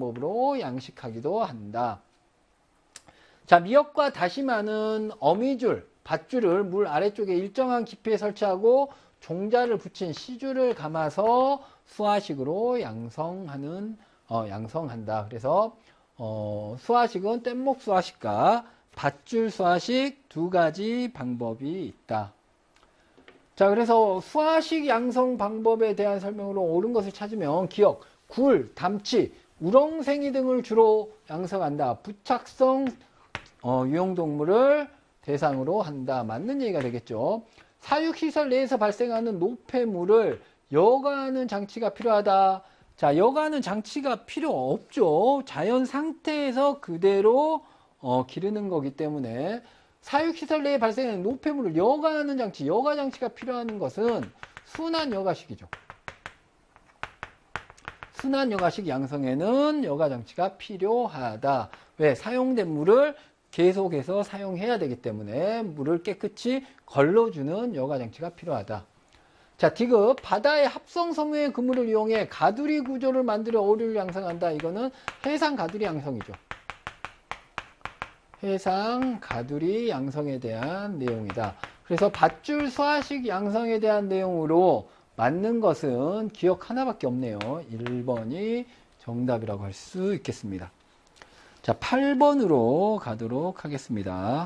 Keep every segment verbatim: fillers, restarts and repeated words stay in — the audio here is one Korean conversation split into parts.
방법으로 양식하기도 한다. 자, 미역과 다시마는 어미줄, 밧줄을 물 아래쪽에 일정한 깊이에 설치하고 종자를 붙인 시줄을 감아서 수화식으로 양성하는 어, 양성한다. 그래서 어, 수화식은 뗏목 수화식과 밧줄 수화식 두 가지 방법이 있다. 자, 그래서 수화식 양성 방법에 대한 설명으로 옳은 것을 찾으면 기역, 굴, 담치, 우렁생이 등을 주로 양성한다. 부착성 어, 유용동물을 대상으로 한다. 맞는 얘기가 되겠죠. 사육시설 내에서 발생하는 노폐물을 여과하는 장치가 필요하다. 자, 여과하는 장치가 필요 없죠. 자연 상태에서 그대로 어, 기르는 거기 때문에 사육시설 내에 발생하는 노폐물을 여과하는 장치, 여과장치가 필요한 것은 순환 여과식이죠. 순환 여과식 양성에는 여과장치가 필요하다. 왜? 사용된 물을 계속해서 사용해야 되기 때문에 물을 깨끗이 걸러주는 여과장치가 필요하다. 자, 디귿. 바다의 합성 섬유의 그물을 이용해 가두리 구조를 만들어 어류를 양성한다. 이거는 해상 가두리 양성이죠. 해상 가두리 양성에 대한 내용이다. 그래서 밧줄 수화식 양성에 대한 내용으로 맞는 것은 기억 하나밖에 없네요. 일 번이 정답이라고 할 수 있겠습니다. 자, 팔 번으로 가도록 하겠습니다.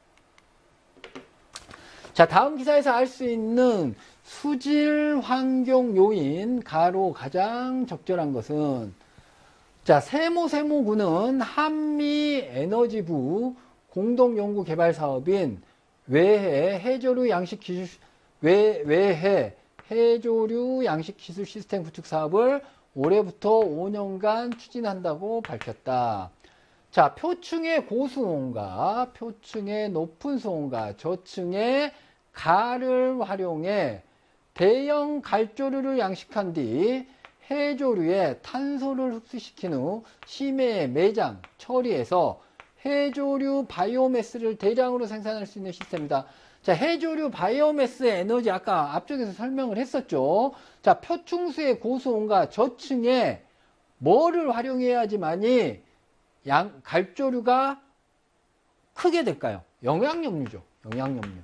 자, 다음 기사에서 알 수 있는 수질 환경 요인 가로 가장 적절한 것은 자, 세모세모군은 한미 에너지부 공동 연구 개발 사업인 외해 해조류 양식 기술 외, 외해 해조류 양식 기술 시스템 구축 사업을 올해부터 오 년간 추진한다고 밝혔다. 자, 표층의 고수온과 표층의 높은 수온과 저층의 가를 활용해 대형 갈조류를 양식한 뒤 해조류에 탄소를 흡수시킨 후 심해에 매장, 처리해서 해조류 바이오매스를 대량으로 생산할 수 있는 시스템이다. 자, 해조류 바이오매스 에너지 아까 앞쪽에서 설명을 했었죠. 자, 표층수의 고수온과 저층에 뭐를 활용해야지만이 양, 갈조류가 크게 될까요? 영양염류죠. 영양염류.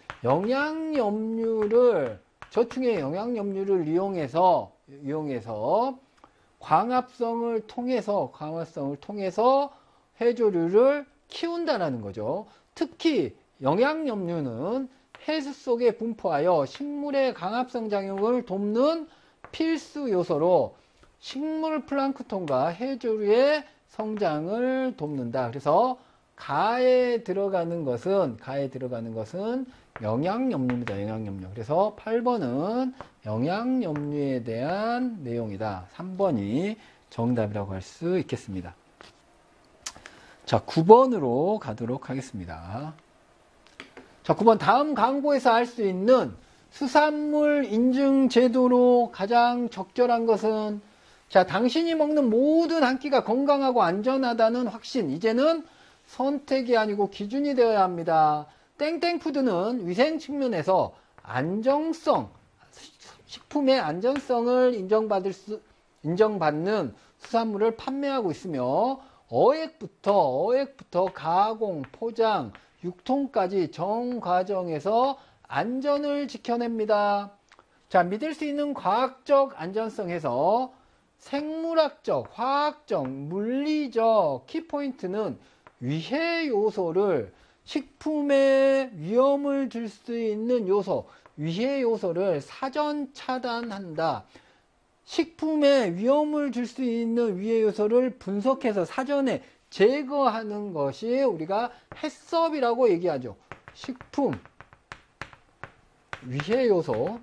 영양염류를 저층의 영양염류를 이용해서 이용해서 광합성을 통해서 광합성을 통해서 해조류를 키운다라는 거죠. 특히 영양염류는 해수 속에 분포하여 식물의 광합성 작용을 돕는 필수 요소로 식물 플랑크톤과 해조류의 성장을 돕는다. 그래서 가에 들어가는 것은 가에 들어가는 것은 영양염류입니다. 영양염류. 그래서 팔 번은 영양염류에 대한 내용이다. 삼 번이 정답이라고 할 수 있겠습니다. 자, 구 번으로 가도록 하겠습니다. 자, 구 번 다음 광고에서 알 수 있는 수산물 인증 제도로 가장 적절한 것은 자, 당신이 먹는 모든 한 끼가 건강하고 안전하다는 확신. 이제는 선택이 아니고 기준이 되어야 합니다. 땡땡푸드는 위생 측면에서 안정성, 식품의 안전성을 인정받을 수, 인정받는 수산물을 판매하고 있으며 어획부터, 어획부터 가공, 포장, 유통까지 전 과정에서 안전을 지켜냅니다. 자, 믿을 수 있는 과학적 안전성에서 생물학적, 화학적, 물리적 키포인트는 위해 요소를 식품에 위험을 줄 수 있는 요소, 위해 요소를 사전 차단한다. 식품에 위험을 줄 수 있는 위해 요소를 분석해서 사전에 제거하는 것이 우리가 해썹이라고 얘기하죠. 식품 위해 요소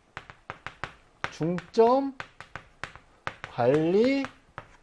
중점 관리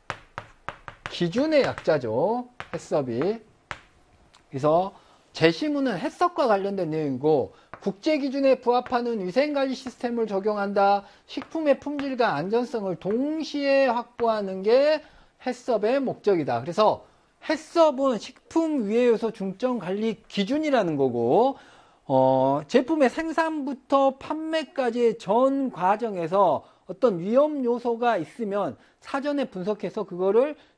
기준의 약자죠. 해썹이. 그래서 제시문은 해썹과 관련된 내용이고 국제기준에 부합하는 위생관리 시스템을 적용한다. 식품의 품질과 안전성을 동시에 확보하는 게 해썹의 목적이다. 그래서 해썹은 식품 위해요소 중점관리 기준이라는 거고 어, 제품의 생산부터 판매까지의 전 과정에서 어떤 위험 요소가 있으면 사전에 분석해서 그거를